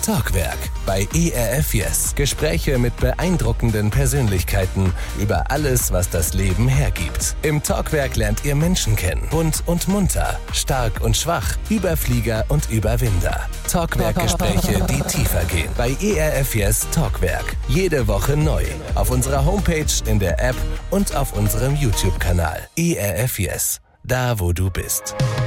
Talkwerk bei ERF Yes. Gespräche mit beeindruckenden Persönlichkeiten über alles, was das Leben hergibt. Im Talkwerk lernt ihr Menschen kennen. Bunt und munter, stark und schwach, Überflieger und Überwinder. Talkwerk-Gespräche, die tiefer gehen. Bei ERF Yes Talkwerk. Jede Woche neu. Auf unserer Homepage, in der App und auf unserem YouTube-Kanal. ERF Yes. Da, wo du bist.